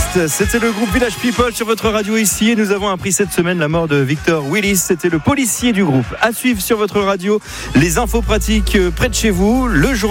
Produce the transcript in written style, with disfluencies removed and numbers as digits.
Best. C'était le groupe Village People sur votre radio ici et nous avons appris cette semaine la mort de Victor Willis. C'était le policier du groupe. À suivre sur votre radio, les infos pratiques près de chez vous, le journal